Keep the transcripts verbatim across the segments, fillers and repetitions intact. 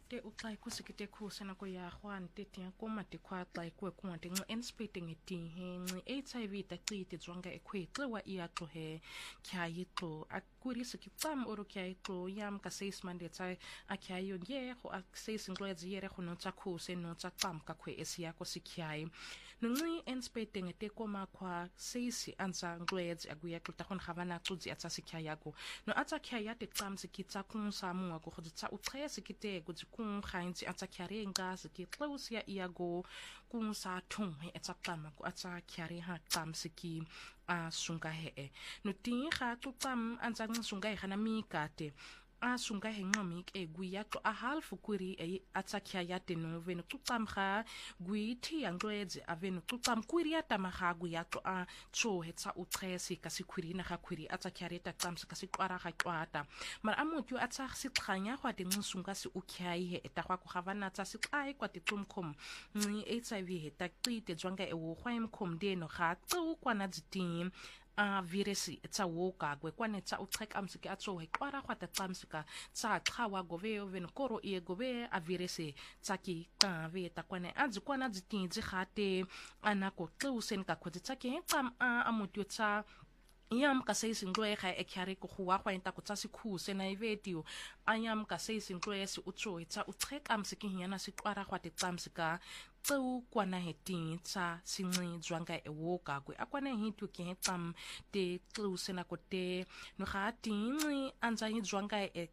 te uxai kusikite khusena ko ya hwan te tia ko mate kwa xai ko ko te ngi enspating eti he ngi H I V ta qiti zwanga ekwe xewa iya xo he kya yixo akuri sikitsam oro kya yixo yam ka seis mande tsai akya yo ye ho access ngloedzi yere ho no tsa khuse no tsa tsam ka kwe esia ko sikyai ngi enspating ete ko makwa seis anza ngloedzi aguya xota khon khavana xudzi atsa sikyai yako no atsa kya ya te tsam sikitsa kun samu ko khotsa uxhe sikite go kun khainzi atsa kyare nga siki close ya iago kun sa thung he atsa tsama ko atsa kyare ha tsam siki a sunga he no tin kha tu tsam anza sunga he na mi kate a sunga he ngomi ke guya to a half kuri e atsa kya ya te no veno tu tsam kha gui thi angloedze aveno tu tsam kuri ya tama kha guya to a cho he tsa utresi ka sikuri na kha kuri atsa kyare ta tsam ka sikwara kha kwata mara amotyo atsa sikhanya kwa te nsunga si ukyai he eta kwa ku khavana tsa sikai kwa te tumkhom ni H I V he ta qite zwanga e wo khwaim khom de no kha tsu kwa na dzitim a viresi tsa woka gwe kwane tsa uxheka amsike atso he kwara khwata tsamsika tsa xhawa goveo ven koro e gove a viresi tsa ki ka ve ta kwane adzi kwana dzitinzi khate anako xusen ka khotsi tsa ke xam a amutyo tsa yam ka seisi ngloe ga e kyare ko khwa khwa enta ko tsa sikhuse na ivetio ayam ka seisi ngloe si utso etsa uxheka amsike hiana si kwara khwate tsamsika tsu kwana hetin tsa singi zwanga e woka kwe akwana hitu ke hetam te tsu sena ko te no ga tingi anza hi zwanga e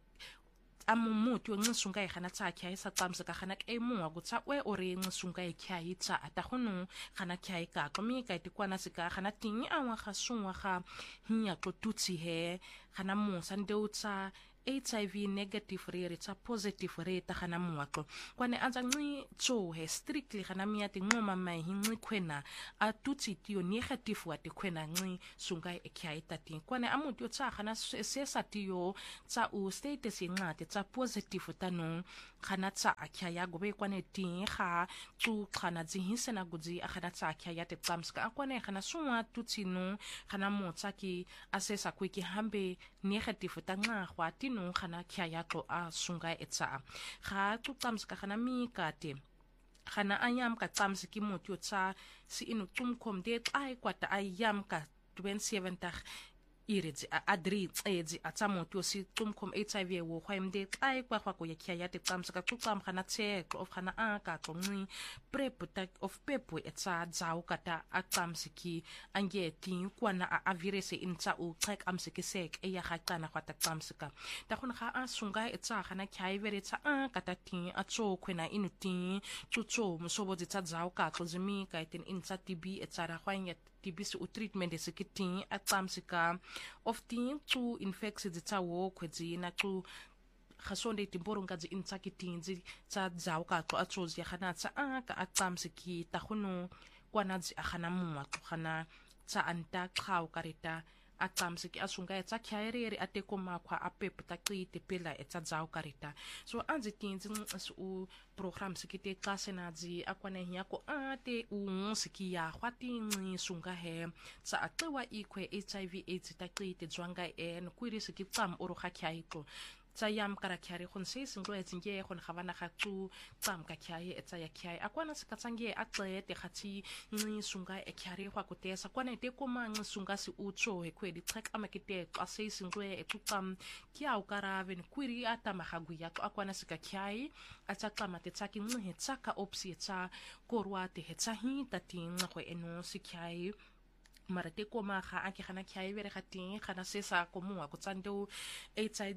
amumuti ngisunga ihana tsa kya isa tsamse ka khana ke mu go tsa we ore ngisunga e kya itsa ata khunu khana kya ka komi ka tikwana sika khana tingi awa ga sunwa ga hinya to tutsi he khana mu sande utsa H I V negative rate tsa positive rate khana muwaqo kwane anza ngi tso he strictly khana miyati ngoma mai hinqi khwena a tutsi tiyo negative wa te khwena ngi sunga e kya itati kwane amuti tsa khana sesa tiyo tsa u status ngate tsa positive tano khana tsa akya ya gobe kwane ti kha tsu khana dzi hisena gudzi khana tsa akya ya te tsamska kwane khana sunwa tutsi no khana mo tsa ki asesa kwiki hambe negative tanga khwati no khana kya ya to a sunga etsa ga tu tsamska khana mi kate khana ayam ka tsamski motyo tsa si inu tumkhom de ai kwata ayam ka twenty-seven tag iridzi adri tsedzi atsamotyo si tumkhom H I V wo khwaimde ai kwa kwa ko yakya ya te tsamska tu tsam khana tse of khana a ka tongni prep ta of pepu etsa dzau kata atsamsiki ange tin kwana a avirese intsa u trek amsiki sek e ya khatana khwata tsamsika ta khona kha a sunga etsa khana khyai vere tsa a kata tin a tso khwena inu tin tsutso musobo tsa dzau ka tlozimi ka tin intsa TB etsa ra khwanya tibisi u treatment esikitin atsamsika of tin tu infected tsa wo khwedzi na tu khasonde timboronga dzi insakitinzi tsa dzau ka tlo atsozi ya khana tsa a ka atsamsiki ta khunu kwana dzi akhana muwa khana tsa anta khau karita atsamsiki asunga etsa khairere ateko makwa apep ta qite pela etsa dzau karita so anzi tinzi u program sikite class nazi akwana hiyako ate u siki ya khwati sunga he tsa aqwa ikwe H I V AIDS ta qite zwanga en kwiri sikitsam oro khakhaito tsa yam kara khyari khon se singlo etsinge khon khavana kha tu tsam ka khyaye etsa ya khyaye akwana sikatsange aqe te khathi ngi sunga e khyari khwa ko tesa kwana te koma ngi sunga si utso he khwedi trek amakite ka se singlo e tutam kya ukara ven kwiri ata mahagu ya akwana sika khyaye atsa kama te tsaki ngi he tsaka opsi etsa korwa te he tsahi tatin ngwe eno sikyaye mara te koma kha ake khana khyaye vere khatin khana sesa komu ko tsando H I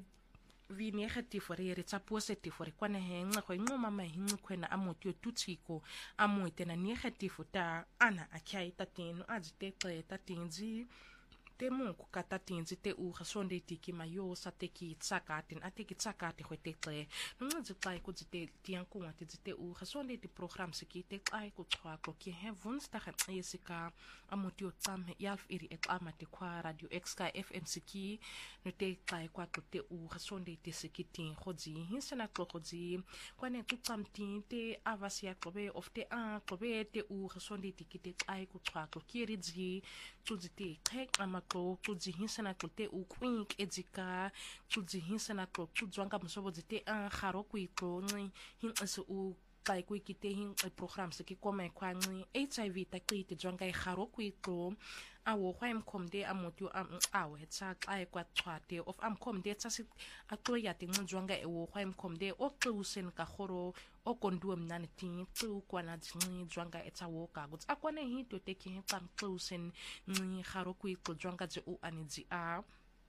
V negative re re tsa positive re kwana henga go ngoma mahinga khwena amotyo tutsiko amoite na negative ta ana akhya itatino azite ta tinzi temu ku kata tinzi te u gasonde tiki mayo sa teki tsakatin ateki tsakati khwetexe nunzi xai ku dzite tianku ngati dzite u gasonde ti program sikite xai ku xwa ko ki heavens ta khatsika amotyo tsam yalf iri eqamati kwa radio X K F M siki no te xai kwa te u gasonde ti sikiti khodzi hinsena khodzi kwane tu tsam tin te avasia qobe of te a qobe te u gasonde tikite xai ku xwa ko ki ridzi tu dzite xek ama xo xudzihisa na xo te ukwink edzika xudzihisa na xo xudzwanga msobo zite a kharo kwixo nci hinqise u xa kwikite hinqe program sikikoma ekwanci H I V taqite dzwanga ikharo kwixo awo khwa imkhomde amotyo awe tsa xa ekwachwate of amkhomde tsa si aqoya tinxijwanga ewo khwa imkhomde oxusen kakhoro okonduwe mnani tin xu kwana dzinxijwanga etsawo kago akwane hito teki hinqamxusen nci kharo kwixo dzwanga dzi u anidzi a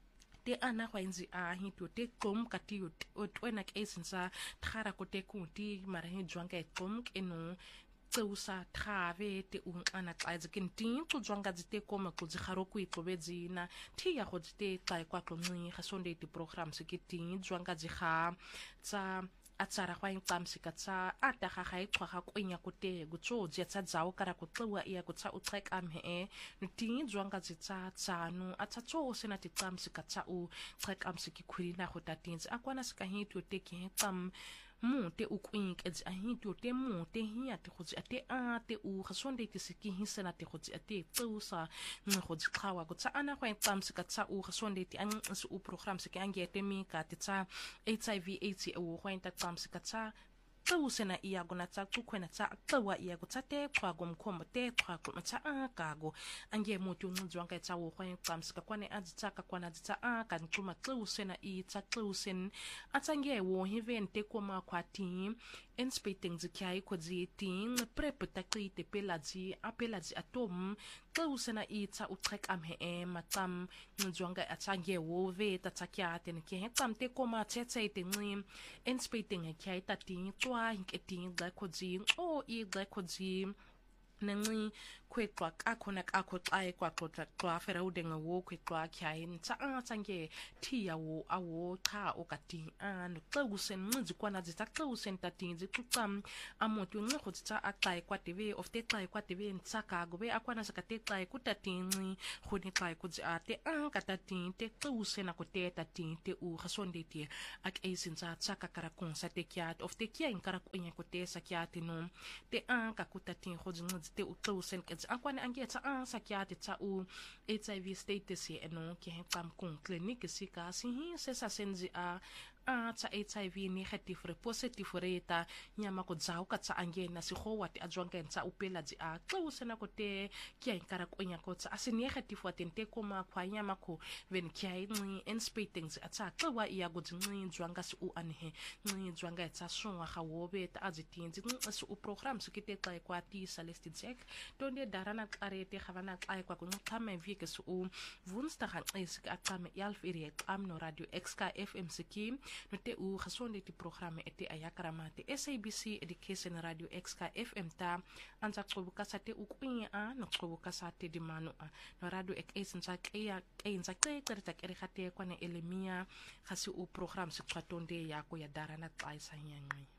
te ana khwa inzi a hito te qom katiyo otwena kesinsa thara kote kunti mara hi dzwanga eqom keno tseusa thave te unqana xa zikintin xudzwanga zite koma xudzi kharo kwixobedzi na thiya go zite xa kwaqo nci khasonde ti program sikitin dzwanga zikha tsa atsara khwa inqamsika tsa ata kha kha iqhwa kha kwenya kote gutso tsa dzawo kara kuxiwa iya kutsa uxeka mhe nti dzwanga zitsa tsanu atsa tso sena ti qamsika tsa u xeka msiki khulina go tatinzi akwana sika hitu te ki qam mute ukwink edzi ahito te mute hiya te khotsi ate a te u khasonde te siki hisena te khotsi ate tsusa ngi khotsi khawa go tsa ana khwa tsamsika tsa u khasonde te an su u program siki angete mi ka te tsa H I V AIDS e u khwa tsamsika tsa xusena iya gona tsa xukhwena tsa xewa iya go tsa te xwa go mkhombo te xwa go tsa a kago ange mutu ndzwanga tsa wo khwa tsamsika kwane adzitsa ka kwana dzitsa a kan xuma xusena i tsa xusen atsange wo hivente koma khwati inspecting zikyai kodzi ting prep taqite peladzi apeladzi atom xusena i tsa uxheka mhe matam ndzwanga atsange wo ve tatsakyate ne ke hexam te koma tsetse te nci inspecting kyai tating tswa hinketing ga kodzi o i ga kodzi nanci kwetwa kakhona kakho xa ekwaxoxa xa fera udenga wo kwetwa kyayin tsa atsange thiya wo awo cha okati ano xekusen ncinzi kwana zitsa xekusen tatinzi xuxam amoto nxekho tsa axa ekwateve of te xa ekwateve ntsaka gobe akwana sakate xa ekutatinci khoni xa ekudzi ate anka tatin te xekusen akote tatin te u khasondeti ak esinza tsaka karakonsa te kyat of te kya inkara kwenya kote sakyati no te anka kutatin khodzi ncinzi te u xekusen akwane angetsa a sakyati tsa u H I V status ye eno ke hexam kun clinic sika si sesa senzi a a tsa H I V negative re positive reta nyama ko dzao ka tsa angena si khowati adzwanga tsa upela dzi a xusena kote kya inkara kwenya ko tsa asi negative watente koma khwa nyama ko ven kya inci inspecting atsa xwa iya go dzinci dzwanga si u anhe nci dzwanga tsa shonwa khawobe ta azitinzi nci u program sikite xa kwati Celeste Jack tonde darana qarete khavana xa kwa kunqama vike su u vunsta kha xisika aqame yalfiri xamno radio X K F M siki no te u khasonde ti programme ete ayakaramate S A B C Education Radio X K F M ta anza xobuka sate ukwinya a no xobuka sate di manu a no radio ek esenza kaya kayenza qeqerta kerihate kwane elemia khasi u program sikwatonde yako ya darana xa isanyangqi